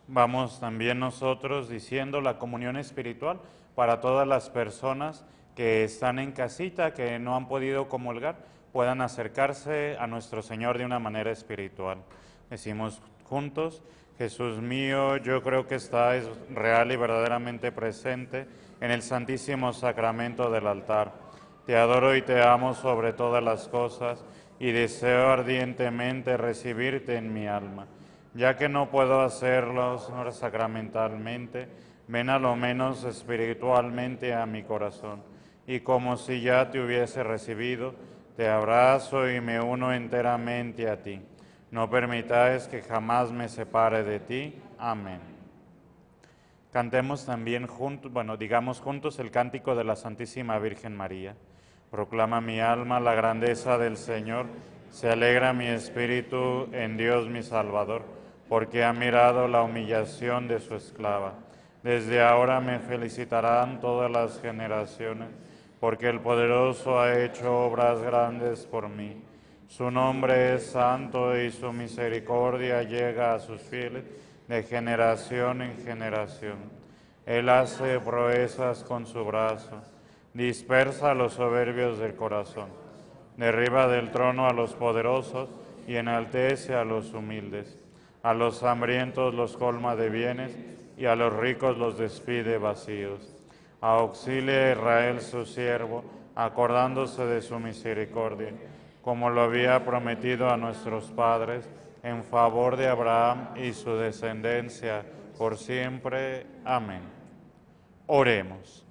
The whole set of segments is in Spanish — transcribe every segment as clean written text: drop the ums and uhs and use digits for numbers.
Vamos también nosotros diciendo la comunión espiritual para todas las personas que están en casita, que no han podido comulgar, puedan acercarse a nuestro Señor de una manera espiritual. Decimos juntos: Jesús mío, yo creo que estás real y verdaderamente presente en el Santísimo Sacramento del altar. Te adoro y te amo sobre todas las cosas y deseo ardientemente recibirte en mi alma. Ya que no puedo hacerlo sacramentalmente, ven a lo menos espiritualmente a mi corazón. Y como si ya te hubiese recibido, te abrazo y me uno enteramente a ti. No permitáis que jamás me separe de ti. Amén. Cantemos también juntos, digamos juntos el cántico de la Santísima Virgen María. Proclama mi alma la grandeza del Señor, se alegra mi espíritu en Dios mi Salvador, porque ha mirado la humillación de su esclava. Desde ahora me felicitarán todas las generaciones, porque el poderoso ha hecho obras grandes por mí. Su nombre es santo y su misericordia llega a sus fieles de generación en generación. Él hace proezas con su brazo, dispersa a los soberbios del corazón, derriba del trono a los poderosos y enaltece a los humildes. A los hambrientos los colma de bienes y a los ricos los despide vacíos. Auxilia a Israel su siervo, acordándose de su misericordia, como lo había prometido a nuestros padres, en favor de Abraham y su descendencia por siempre. Amén. Oremos.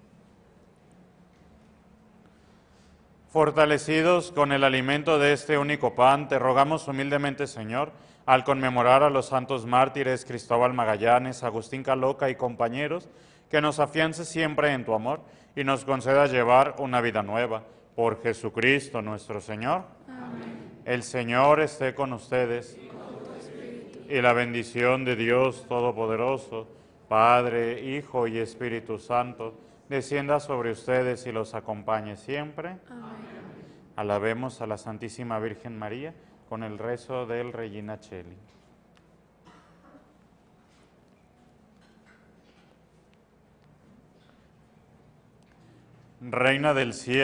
Fortalecidos con el alimento de este único pan, te rogamos humildemente, Señor, al conmemorar a los santos mártires Cristóbal Magallanes, Agustín Caloca y compañeros, que nos afiances siempre en tu amor y nos conceda llevar una vida nueva. Por Jesucristo nuestro Señor. Amén. El Señor esté con ustedes. Y la bendición de Dios Todopoderoso, Padre, Hijo y Espíritu Santo, descienda sobre ustedes y los acompañe siempre. Amén. Alabemos a la Santísima Virgen María con el rezo del Regina Coeli. Reina del cielo,